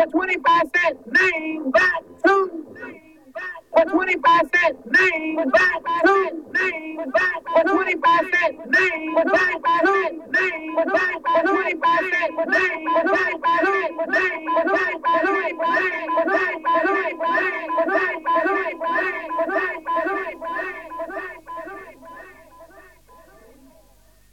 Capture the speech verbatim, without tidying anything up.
twenty-five cent name back to for twenty-five cent name back to name back for twenty-five cent name back to name back for twenty-five cent name back to name back for twenty-five cent name back